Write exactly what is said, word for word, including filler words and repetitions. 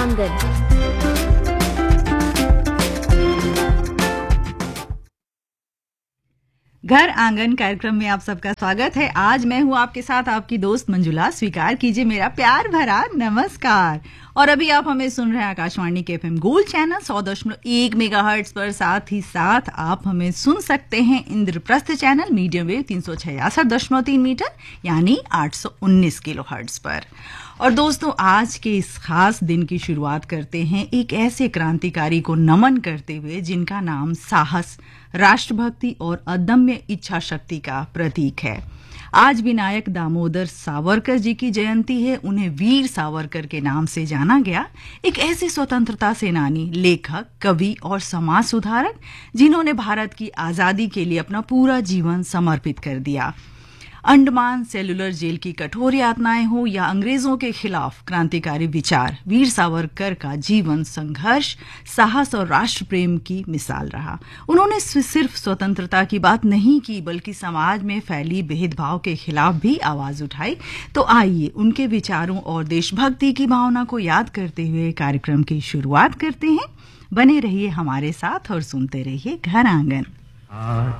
आंगन। घर आंगन कार्यक्रम में आप सबका स्वागत है। आज मैं हूं आपके साथ आपकी दोस्त मंजुला। स्वीकार कीजिए मेरा प्यार भरा नमस्कार। और अभी आप हमें सुन रहे हैं आकाशवाणी के एफएम गोल्ड चैनल सौ दशमलव एक मेगाहर्ट्ज पर। साथ ही साथ आप हमें सुन सकते हैं इंद्रप्रस्थ चैनल मीडियम वेव तीन सौ छियासठ दशमलव तीन मीटर यानी आठ सौ उन्नीस किलो हर्ट्ज पर। और दोस्तों, आज के इस खास दिन की शुरुआत करते हैं एक ऐसे क्रांतिकारी को नमन करते हुए जिनका नाम साहस, राष्ट्रभक्ति और अदम्य इच्छा शक्ति का प्रतीक है। आज विनायक दामोदर सावरकर जी की जयंती है। उन्हें वीर सावरकर के नाम से जाना गया। एक ऐसे स्वतंत्रता सेनानी, लेखक, कवि और समाज सुधारक जिन्होंने भारत की आजादी के लिए अपना पूरा जीवन समर्पित कर दिया। अंडमान सेलुलर जेल की कठोर यातनाएं हो या अंग्रेजों के खिलाफ क्रांतिकारी विचार, वीर सावरकर का जीवन संघर्ष, साहस और राष्ट्र प्रेम की मिसाल रहा। उन्होंने सिर्फ स्वतंत्रता की बात नहीं की बल्कि समाज में फैली भेदभाव के खिलाफ भी आवाज उठाई। तो आइए उनके विचारों और देशभक्ति की भावना को याद करते हुए कार्यक्रम की शुरुआत करते हैं। बने रहिए हमारे साथ और सुनते रहिए घर आंगन।